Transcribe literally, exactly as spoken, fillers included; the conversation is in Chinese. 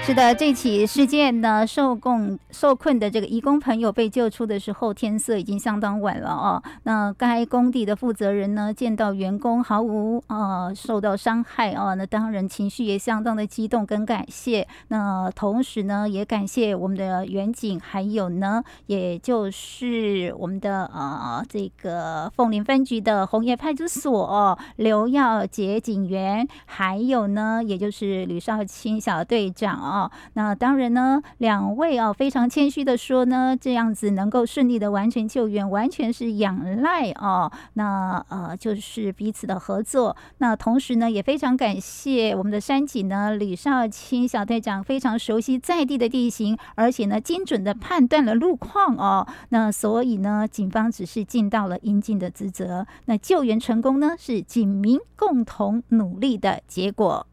是的，这起事件呢，受共受困的这个移工朋友被救出的时候，天色已经相当晚了哦。那该工地的负责人呢，见到员工毫无呃受到伤害哦，那当然情绪也相当的激动跟感谢。那同时呢，也感谢我们的员警，还有呢，也就是我们的呃这个凤林分局的红叶派出所、哦、刘耀杰警员，还有呢，也就是吕少卿小队长哦。那当然呢，两位哦非常谦虚的说呢，这样子能够顺利的完成救援，完全是仰赖哦，那呃就是彼此的合作。那同时呢，也非常感谢我们的山警呢，吕少卿小队长非常熟悉在地的地形，而且呢精准的判断了路况哦。那所以呢，警方只是尽到了应尽的职责。那救援成功呢，是警民共同努力的结果。